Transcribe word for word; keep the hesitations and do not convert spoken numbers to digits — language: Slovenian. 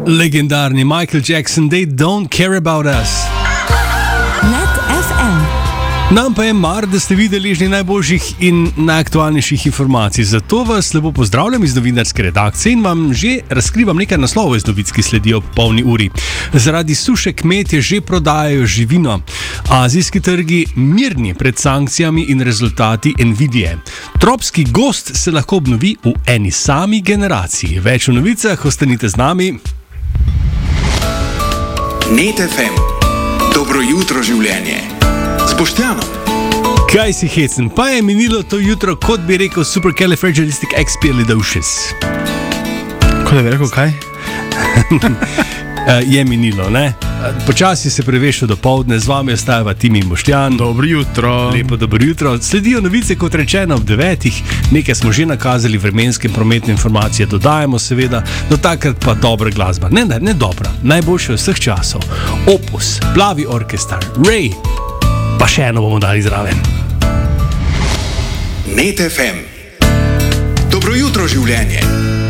Legendarni Michael Jackson, They Don't Care About Us. Net F M. Nam pa je mar, da ste vi deležni najboljših in najaktualnejših informacij. Zato vas lepo pozdravljam iz novinarske redakcije in vam že razkrivam nekaj naslovov iz novic, ki sledijo po polni uri. Zaradi suše kmetje že prodajajo živino. Azijski trgi mirni pred sankcijami in rezultati Nvidie. Tropski gozd se lahko obnovi v eni sami generaciji. Več v novicah, ostanite z nami. Net F M. Dobro jutro življenje. S Boštjanom. Kaj si hecen? Pa je minilo to jutro, kot bi rekel supercalifragilisticexpialidocious. Kot da bi rekel kaj? Je minilo, ne? Počasi se prevešal do povdne, z vami ostajava Tim in Boštjan. Dobro jutro. Lepo dobro jutro. Sledijo novice, kot rečeno, ob devetih. Nekaj smo že nakazali, vremenske in prometne informacije dodajamo, seveda. Do takrat pa dobra glasba. Ne, ne, ne dobra. Najboljša vseh časov. Opus, Plavi orkestar, Ray. Pa še eno bomo dali zraven. Net F M. Dobro jutro življenje.